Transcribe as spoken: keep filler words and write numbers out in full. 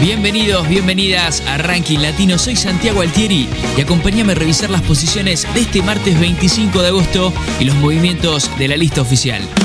Bienvenidos, bienvenidas a Ranking Latino. Soy Santiago Altieri y acompáñame a revisar las posiciones de este martes veinticinco de agosto y los movimientos de la lista oficial.